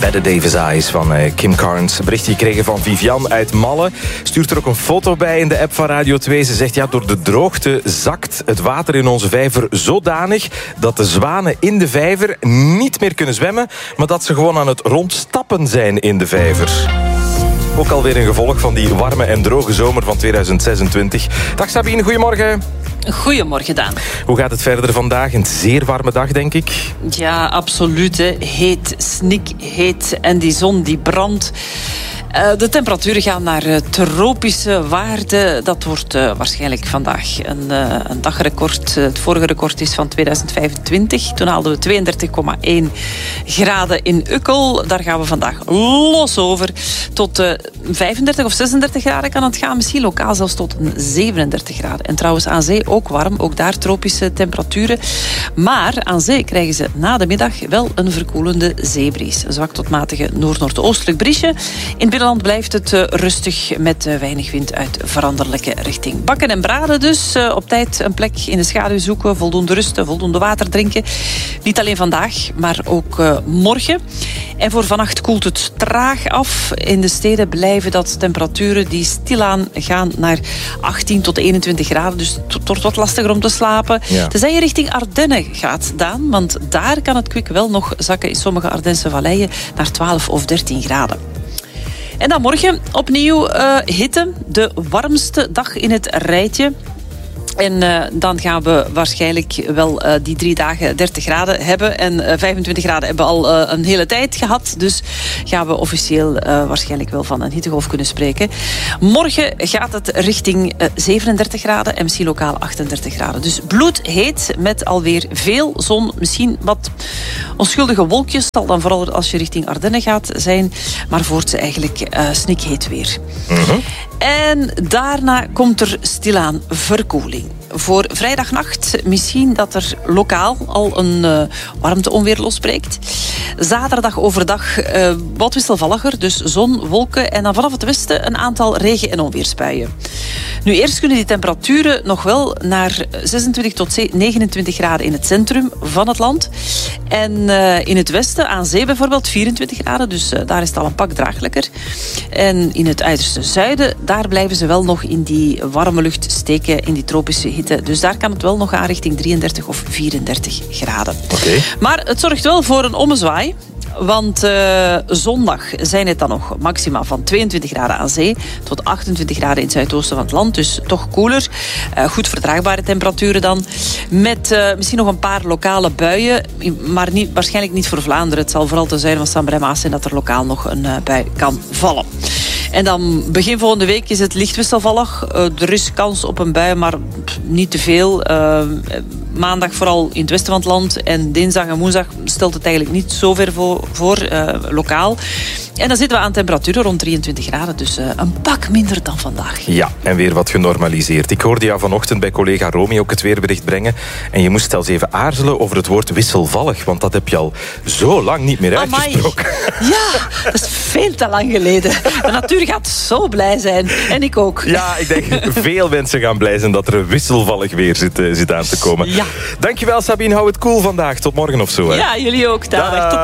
Better Davis Eyes van Kim Carnes. Een berichtje gekregen van Vivian uit Malle. Stuurt er ook een foto bij in de app van Radio 2. Ze zegt, door de droogte zakt het water in onze vijver zodanig dat de zwanen in de vijver niet meer kunnen zwemmen, maar dat ze gewoon aan het rondstappen zijn in de vijver. Ook alweer een gevolg van die warme en droge zomer van 2026. Dag Sabine, goedemorgen. Goedemorgen, Daan. Hoe gaat het verder vandaag? Een zeer warme dag, denk ik. Ja, absoluut. Heet, snikheet en die zon die brandt. De temperaturen gaan naar tropische waarden. Dat wordt waarschijnlijk vandaag een dagrecord. Het vorige record is van 2025. Toen haalden we 32,1 graden in Ukkel. Daar gaan we vandaag los over. Tot 35 of 36 graden kan het gaan. Misschien lokaal zelfs tot 37 graden. En trouwens aan zee ook warm. Ook daar tropische temperaturen. Maar aan zee krijgen ze na de middag wel een verkoelende zeebries. Een zwak tot matige noord-noordoostelijk briesje. In het binnenland blijft het rustig met weinig wind uit veranderlijke richting. Bakken en braden dus. Op tijd een plek in de schaduw zoeken. Voldoende rusten, voldoende water drinken. Niet alleen vandaag, maar ook morgen. En voor vannacht koelt het traag af. In de steden blijven dat temperaturen die stilaan gaan naar 18 tot 21 graden. Dus het wordt wat lastiger om te slapen. Ja. Tenzij je richting Ardennen gaat, Daan. Want daar kan het kwik wel nog zakken in sommige Ardense valleien naar 12 of 13 graden. En dan morgen opnieuw hitte. De warmste dag in het rijtje. En dan gaan we waarschijnlijk wel die 3 dagen 30 graden hebben. En 25 graden hebben we al een hele tijd gehad. Dus gaan we officieel waarschijnlijk wel van een hittegolf kunnen spreken. Morgen gaat het richting 37 graden en misschien lokaal 38 graden. Dus bloedheet met alweer veel zon. Misschien wat onschuldige wolkjes. Zal dan vooral als je richting Ardennen gaat zijn. Maar voorts eigenlijk snikheet weer. Mm-hmm. En daarna komt er stilaan verkoeling. Voor vrijdagnacht misschien dat er lokaal al een warmteonweer losbreekt. Zaterdag overdag wat wisselvalliger, dus zon, wolken en dan vanaf het westen een aantal regen- en onweersbuien. Nu eerst kunnen die temperaturen nog wel naar 26 tot 29 graden in het centrum van het land. En in het westen, aan zee bijvoorbeeld, 24 graden, dus daar is het al een pak draaglijker. En in het uiterste zuiden, daar blijven ze wel nog in die warme lucht steken, in die tropische hitte. Dus daar kan het wel nog aan richting 33 of 34 graden. Okay. Maar het zorgt wel voor een ommezwaai. Want zondag zijn het dan nog maxima van 22 graden aan zee tot 28 graden in het zuidoosten van het land. Dus toch koeler. Goed verdraagbare temperaturen dan. Met misschien nog een paar lokale buien. Maar waarschijnlijk niet voor Vlaanderen. Het zal vooral ten zuiden van Sambre en Maas zijn dat er lokaal nog een bui kan vallen. En dan begin volgende week is het licht wisselvallig. Er is kans op een bui, maar niet te veel. Maandag vooral in het westen van het land. En dinsdag en woensdag stelt het eigenlijk niet zo ver voor lokaal. En dan zitten we aan temperaturen rond 23 graden. Dus een pak minder dan vandaag. Ja, en weer wat genormaliseerd. Ik hoorde jou vanochtend bij collega Romy ook het weerbericht brengen. En je moest zelfs even aarzelen over het woord wisselvallig. Want dat heb je al zo lang niet meer uitgesproken. Ja, dat is veel te lang geleden. De natuur gaat zo blij zijn. En ik ook. Ja, ik denk veel mensen gaan blij zijn dat er wisselvallig weer zit aan te komen. Ja. Dankjewel Sabine, hou het cool vandaag. Tot morgen of zo. Hè. Ja, jullie ook. Dag.